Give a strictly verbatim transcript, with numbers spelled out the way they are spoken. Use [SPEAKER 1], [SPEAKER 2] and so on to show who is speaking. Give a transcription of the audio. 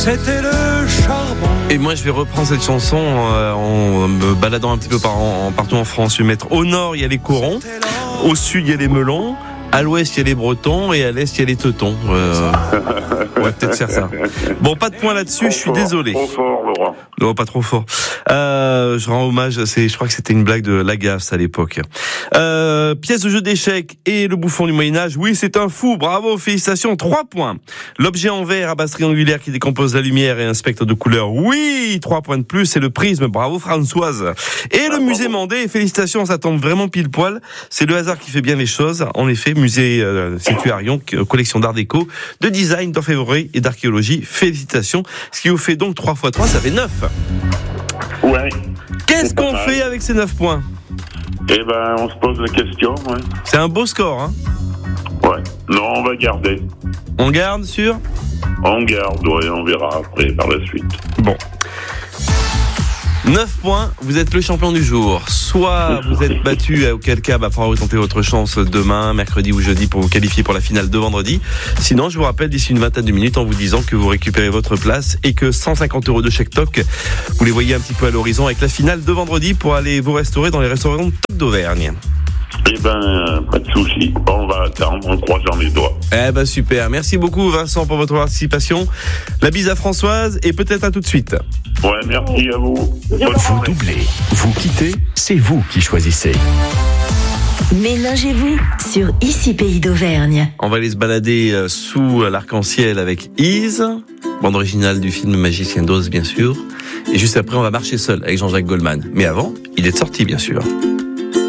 [SPEAKER 1] C'était le charbon.
[SPEAKER 2] Et moi je vais reprendre cette chanson euh, en me baladant un petit peu par, en, partout en France. Je vais mettre au nord il y a les corons, au sud il y a les melons, à l'ouest il y a les bretons et à l'est il y a les teutons. Euh, on va peut-être faire ça. Bon, pas de point là-dessus, je suis désolé.
[SPEAKER 3] Trop fort, Laurent.
[SPEAKER 2] Non, pas trop fort. Euh, je rends hommage, c'est, je crois que c'était une blague de Lagaffe à l'époque. Euh, pièce de jeu d'échecs et le bouffon du Moyen-Âge. Oui, c'est un fou. Bravo, félicitations. Trois points. L'objet en verre à base triangulaire qui décompose la lumière et un spectre de couleur. Oui, trois points de plus. C'est le prisme. Bravo, Françoise. Et le musée Mandé. Félicitations, ça tombe vraiment pile poil. C'est le hasard qui fait bien les choses. En effet, musée euh, situé à Rion, collection d'art déco, de design, d'orfèvrerie et d'archéologie. Félicitations. Ce qui vous fait donc trois fois trois, ça fait neuf.
[SPEAKER 3] Ouais.
[SPEAKER 2] Qu'est-ce qu'on fait avec ces neuf points?
[SPEAKER 3] Eh ben, on se pose la question, ouais.
[SPEAKER 2] C'est un beau score, hein?
[SPEAKER 3] Ouais. Non, on va garder.
[SPEAKER 2] On garde sur?
[SPEAKER 3] On garde, ouais, on verra après, par la suite.
[SPEAKER 2] Bon. neuf points, vous êtes le champion du jour. Soit vous êtes battu, auquel cas, va falloir vous tenter votre chance demain, mercredi ou jeudi pour vous qualifier pour la finale de vendredi. Sinon, je vous rappelle d'ici une vingtaine de minutes en vous disant que vous récupérez votre place et que cent cinquante euros de chèque toc, vous les voyez un petit peu à l'horizon avec la finale de vendredi pour aller vous restaurer dans les restaurants de Toc d'Auvergne.
[SPEAKER 3] Eh ben, pas de souci. On va attendre en croisant les doigts.
[SPEAKER 2] Eh ben super. Merci beaucoup Vincent pour votre participation. La bise à Françoise et peut-être à tout de suite.
[SPEAKER 3] Ouais, merci à vous. Bonne
[SPEAKER 4] Vous doublez, vous quittez, c'est vous qui choisissez.
[SPEAKER 5] Mélangez-vous sur Ici Pays d'Auvergne.
[SPEAKER 2] On va aller se balader sous l'arc-en-ciel avec Is, bande originale du film Magicien d'Oz bien sûr. Et juste après on va marcher seul avec Jean-Jacques Goldman. Mais avant, il est sorti bien sûr.